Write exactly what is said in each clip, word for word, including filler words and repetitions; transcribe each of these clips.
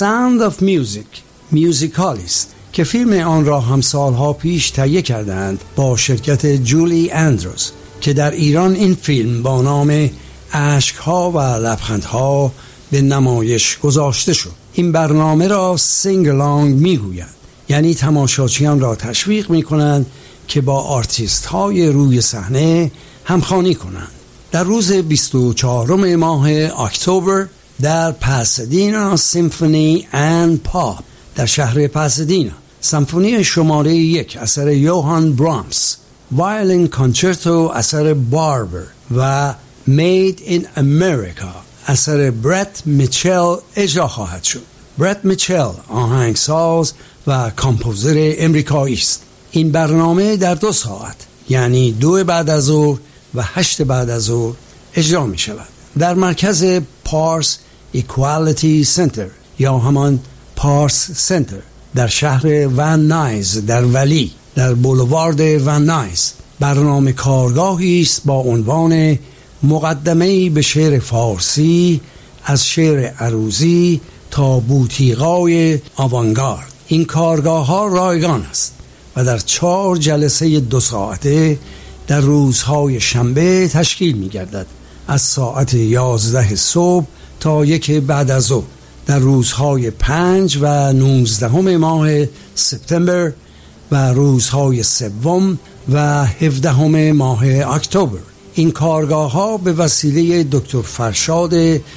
Sound of Music میوزیکالی است که فیلم آن را هم سالها پیش تهیه کردند با شرکت جولی اندروز که در ایران این فیلم با نام اشک‌ها و لبخندها به نمایش گذاشته شد. این برنامه را سینگ along میگویند، یعنی تماشاچیان را تشویق میکنند که با آرتیست های روی صحنه همخوانی کنند. در روز بیست و چهارم ماه اکتبر در پاسادینا سیمفونی اند پاپ در شهر پاسادینا، سمفونی شماره یک اثر یوهان برامس، وایلین کانچرتو اثر باربر و Made in America اثر برت میچل اجرا خواهد شد. برت میچل آهنگساز و کامپوزر امریکایی است. این برنامه در دو ساعت یعنی دو بعد از ظهر و هشت بعد از ظهر اجرا می شود در مرکز پارس ایکوالیتی سنتر یا همان پارس سنتر در شهر ون نایز در ولی در بولوارد ون نایز. برنامه کارگاهی است با عنوان مقدمه‌ای به شعر فارسی از شعر عروضی تا بوتیقای آوانگارد. این کارگاه ها رایگان است و در چهار جلسه دو ساعته در روزهای شنبه تشکیل می گردد از ساعت یازده صبح تا یک بعد از ظهر. در روزهای پنج و نوزدهم ماه سپتامبر و روزهای سوم و هفدهم ماه اکتبر. این کارگاه ها به وسیله دکتر فرشاد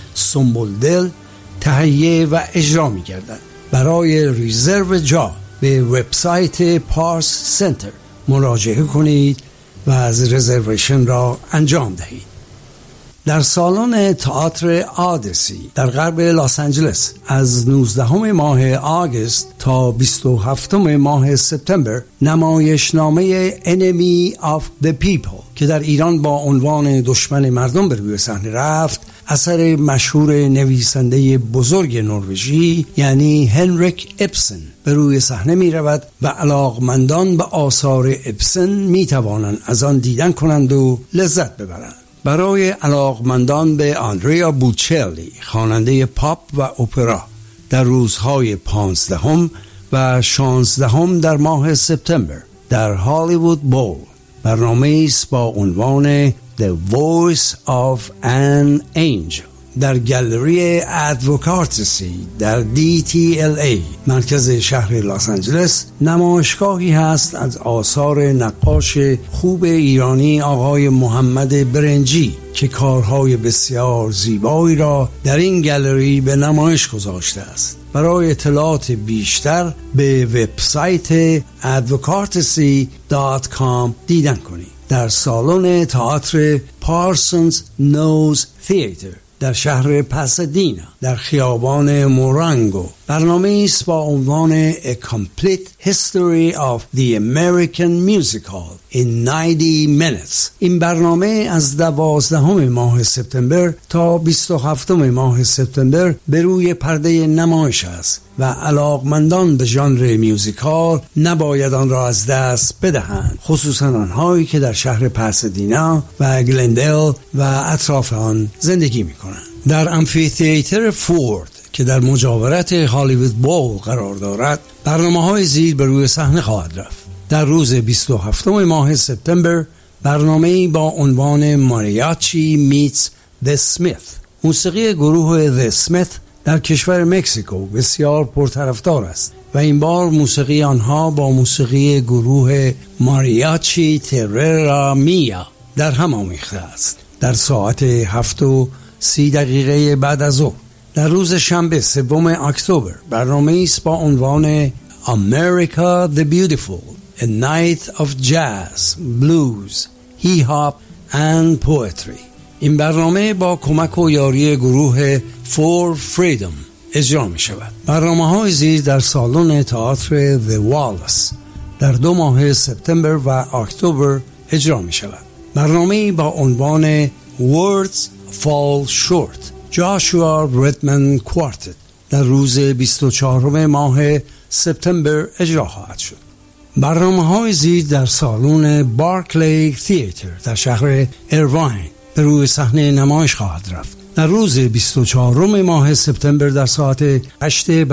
سنبلدل تهیه و اجرا می گردد. برای ریزرو جا به وبسایت پارس سنتر مراجعه کنید و از رزرویشن را انجام دهید. در سالن تئاتر آدیسی در غرب لس آنجلس از نوزدهم ماه آگوست تا بیست و هفتم ماه سپتامبر نمایشنامه Enemy of the People که در ایران با عنوان دشمن مردم به روی صحنه رفت، اثر مشهور نویسنده بزرگ نروژی یعنی هنریک اپسن به روی صحنه می رود و علاقمندان به آثار اپسن می توانند از آن دیدن کنند و لذت ببرند. برای علاقمندان به آندریا بوچلی خواننده پاپ و اپرا در روزهای پانزدهم و شانزدهم در ماه سپتامبر در هالیوود بول برنامه است با عنوان The Voice of an Angel در گالری ادوکارتسی در دی تی ال ای مرکز شهر لس آنجلس نمایشگاهی هست از آثار نقاش خوب ایرانی آقای محمد برنجی که کارهای بسیار زیبایی را در این گالری به نمایش گذاشته است. برای اطلاعات بیشتر به وبسایت ادوکارتسی دات کام دیدن کنید. در سالن تئاتر پارسونز نوز تئاتر در شهر پاسادینا در خیابان مورانگو برنامه است با عنوان A Complete History of the American Musical in ninety minutes. این برنامه از دوازدهم ماه سپتامبر تا بیست و هفتم ماه سپتامبر به روی پرده نمایش است و علاقمندان به ژانر میوزیکال نباید آن را از دست بدهند، خصوصا آنهایی که در شهر پاسادینا و گلندل و اطراف آن زندگی می‌کنند. در آمفی‌تئاتر فورد که در مجاورت هالیوود بول قرار دارد برنامه‌های زیر به روی صحنه خواهد رفت. در روز بیست و هفتم ماه سپتامبر برنامه‌ای با عنوان ماریاچی میتس The Smith. موسیقی گروه The Smith در کشور مکزیکو بسیار پرطرفدار است و این بار موسیقی آنها با موسیقی گروه ماریاچی تررا میا در هم آمیخته است. در ساعت هفت و سی دقیقه بعد از ظهر در روز شنبه سوم اکتبر برنامه است با عنوان America the Beautiful, a night of jazz, blues, hip hop and poetry. این برنامه با کمک و یاری گروه For Freedom اجرا می شود. برنامه های زیر در سالن تئاتر The Wallace در دو ماه سپتامبر و اکتبر اجرا می شود. برنامه با عنوان Words Fall Short جاشوا ریدمن کوارتت در روز بیست و چهارم ماه سپتامبر اجرا خواهد شد. برنامه های زیر در سالن بارکلی تئاتر در شهر ایرواین به روی صحنه نمایش خواهد رفت. در روز بیست و چهارم ماه سپتامبر در ساعت هشت